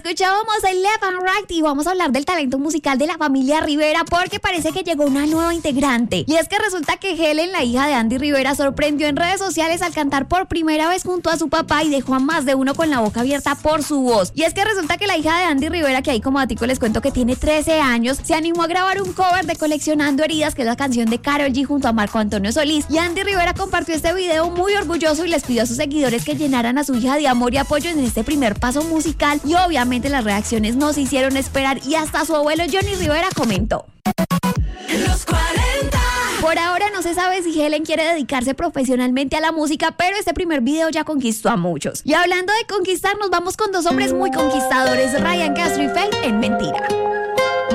Escuchábamos el Left and Right y vamos a hablar del talento musical de la familia Rivera porque parece que llegó una nueva integrante. Y es que resulta que Helen, la hija de Andy Rivera, sorprendió en redes sociales al cantar por primera vez junto a su papá y dejó a más de uno con la boca abierta por su voz. Y es que resulta que la hija de Andy Rivera, que ahí como datico les cuento que tiene 13 años, se animó a grabar un cover de Coleccionando Heridas, que es la canción de Karol G junto a Marco Antonio Solís. Y Andy Rivera compartió este video muy orgulloso y les pidió a sus seguidores que llenaran a su hija de amor y apoyo en este primer paso musical. Y obviamente las reacciones no se hicieron esperar y hasta su abuelo Johnny Rivera comentó: Los 40. Por ahora no se sabe si Helen quiere dedicarse profesionalmente a la música, pero este primer video ya conquistó a muchos. Y hablando de conquistar, nos vamos con dos hombres muy conquistadores, Ryan Castro y Feid en Mentira.